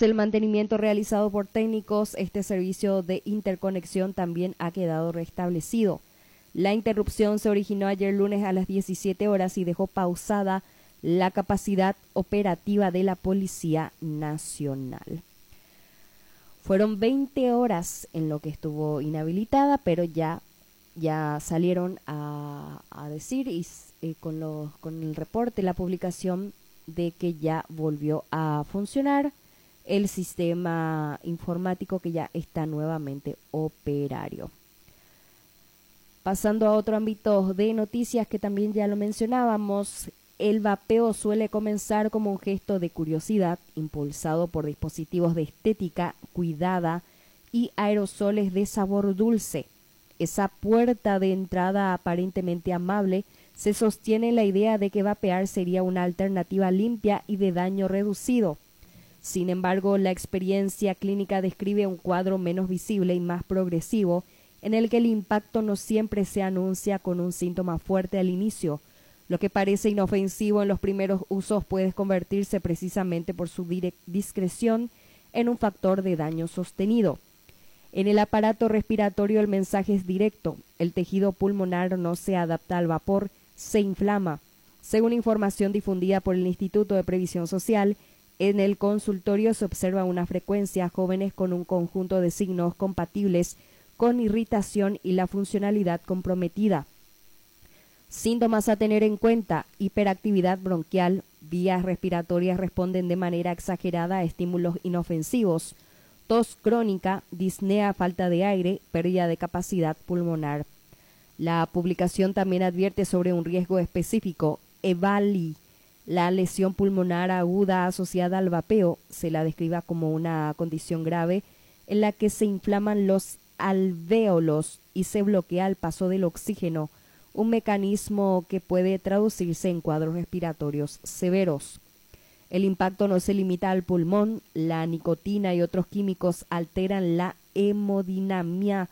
Tras el mantenimiento realizado por técnicos, este servicio de interconexión también ha quedado restablecido. La interrupción se originó ayer lunes a las 17 horas y dejó pausada la capacidad operativa de la Policía Nacional. Fueron 20 horas en lo que estuvo inhabilitada, pero ya salieron a decir con el reporte, la publicación de que ya volvió a funcionar el sistema informático, que ya está nuevamente operario. Pasando a otro ámbito de noticias que también ya lo mencionábamos, el vapeo suele comenzar como un gesto de curiosidad impulsado por dispositivos de estética cuidada y aerosoles de sabor dulce. Esa puerta de entrada aparentemente amable se sostiene en la idea de que vapear sería una alternativa limpia y de daño reducido. Sin embargo, la experiencia clínica describe un cuadro menos visible y más progresivo, en el que el impacto no siempre se anuncia con un síntoma fuerte al inicio. Lo que parece inofensivo en los primeros usos puede convertirse precisamente por su discreción en un factor de daño sostenido. En el aparato respiratorio el mensaje es directo. El tejido pulmonar no se adapta al vapor, se inflama. Según información difundida por el Instituto de Previsión Social, en el consultorio se observa una frecuencia jóvenes con un conjunto de signos compatibles con irritación y la funcionalidad comprometida. Síntomas a tener en cuenta: hiperactividad bronquial, vías respiratorias responden de manera exagerada a estímulos inofensivos, tos crónica, disnea, falta de aire, pérdida de capacidad pulmonar. La publicación también advierte sobre un riesgo específico, EVALI. La lesión pulmonar aguda asociada al vapeo se la describe como una condición grave en la que se inflaman los alvéolos y se bloquea el paso del oxígeno, un mecanismo que puede traducirse en cuadros respiratorios severos. El impacto no se limita al pulmón, la nicotina y otros químicos alteran la hemodinamia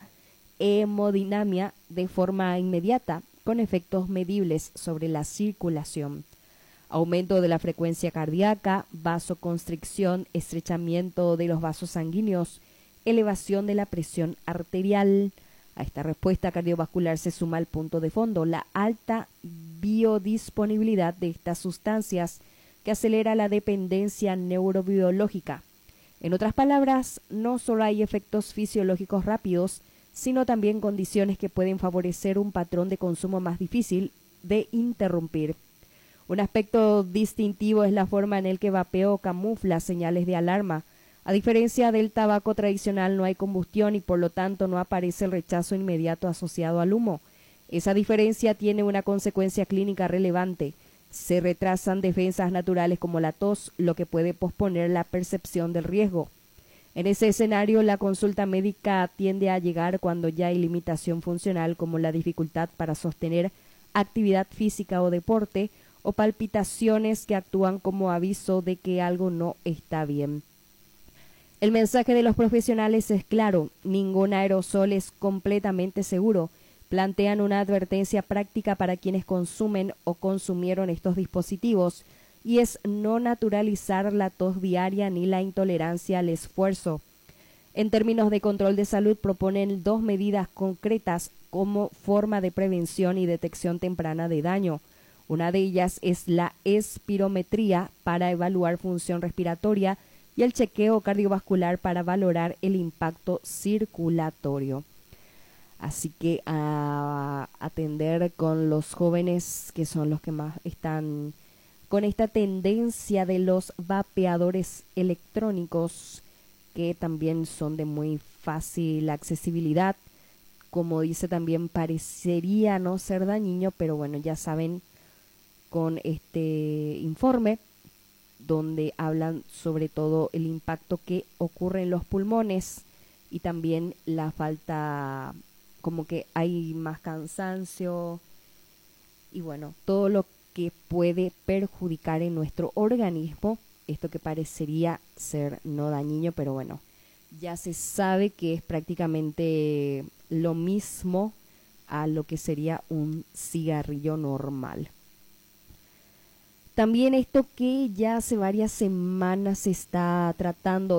de forma inmediata, con efectos medibles sobre la circulación. Aumento de la frecuencia cardíaca, vasoconstricción, estrechamiento de los vasos sanguíneos, elevación de la presión arterial. A esta respuesta cardiovascular se suma el punto de fondo, la alta biodisponibilidad de estas sustancias, que acelera la dependencia neurobiológica. En otras palabras, no solo hay efectos fisiológicos rápidos, sino también condiciones que pueden favorecer un patrón de consumo más difícil de interrumpir. Un aspecto distintivo es la forma en el que vapeo camufla señales de alarma. A diferencia del tabaco tradicional, no hay combustión y por lo tanto no aparece el rechazo inmediato asociado al humo. Esa diferencia tiene una consecuencia clínica relevante. Se retrasan defensas naturales como la tos, lo que puede posponer la percepción del riesgo. En ese escenario, la consulta médica tiende a llegar cuando ya hay limitación funcional, como la dificultad para sostener actividad física o deporte, o palpitaciones que actúan como aviso de que algo no está bien. El mensaje de los profesionales es claro: ningún aerosol es completamente seguro. Plantean una advertencia práctica para quienes consumen o consumieron estos dispositivos, y es no naturalizar la tos diaria ni la intolerancia al esfuerzo. En términos de control de salud, proponen 2 medidas concretas como forma de prevención y detección temprana de daño. Una de ellas es la espirometría para evaluar función respiratoria y el chequeo cardiovascular para valorar el impacto circulatorio. Así que a atender con los jóvenes, que son los que más están con esta tendencia de los vapeadores electrónicos, que también son de muy fácil accesibilidad. Como dice también, parecería no ser dañino, pero bueno, ya saben, con este informe donde hablan sobre todo el impacto que ocurre en los pulmones y también la falta, como que hay más cansancio y bueno, todo lo que puede perjudicar en nuestro organismo, esto que parecería ser no dañino, pero bueno, ya se sabe que es prácticamente lo mismo a lo que sería un cigarrillo normal. También esto que ya hace varias semanas se está tratando